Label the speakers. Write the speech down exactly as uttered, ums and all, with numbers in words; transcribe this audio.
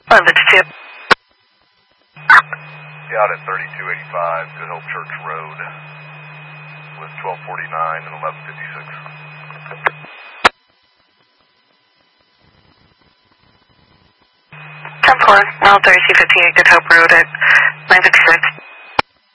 Speaker 1: eleven fifty-two.
Speaker 2: Out at thirty-two eighty-five, Good Hope Church Road, with twelve forty-nine and eleven fifty-six.
Speaker 1: ten four, L thirty-two fifty-eight, Good Hope Road at nine fifty-six.